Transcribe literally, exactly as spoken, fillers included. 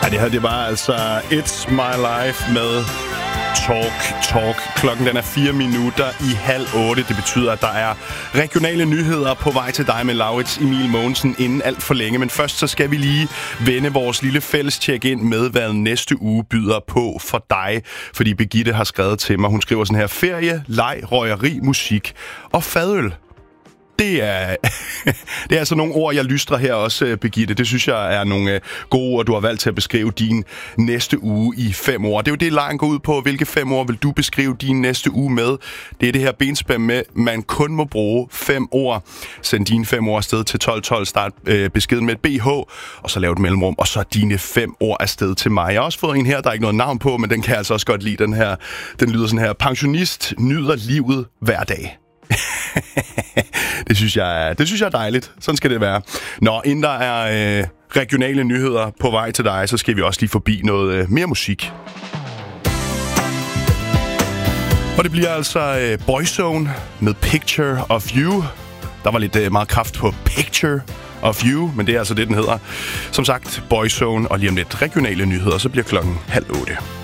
Ej, det her, det var altså It's My Life med Talk Talk. Klokken den er fire minutter i halv otte. Det betyder, at der er regionale nyheder på vej til dig med Laurits Emil Mogensen inden alt for længe. Men først så skal vi lige vende vores lille fælles check-in med, hvad næste uge byder på for dig. Fordi Birgitte har skrevet til mig. Hun skriver sådan her: ferie, leg, røgeri, musik og fadøl. Det er, det er altså nogle ord, jeg lystrer her også, Birgitte. Det synes jeg er nogle gode ord, du har valgt til at beskrive din næste uge i fem år. Det er jo det, lejen går ud på. Hvilke fem ord vil du beskrive din næste uge med? Det er det her benspænd med, man kun må bruge fem ord. Send dine fem ord afsted til tolv tolv. Start øh, beskeden med et B H, og så lav et mellemrum, og så dine fem ord afsted til mig. Jeg har også fået en her, der er ikke noget navn på, men den kan jeg altså også godt lide. Den her, den lyder sådan her: pensionist nyder livet hver dag. det, synes jeg, det synes jeg er dejligt. Sådan skal det være. Nå, inden der er øh, regionale nyheder på vej til dig, så skal vi også lige forbi noget øh, mere musik. Og det bliver altså øh, Boyzone med Picture of You. Der var lidt øh, meget kraft på Picture of You, men det er altså det, den hedder. Som sagt, Boyzone, og lige om lidt regionale nyheder, så bliver klokken halv otte.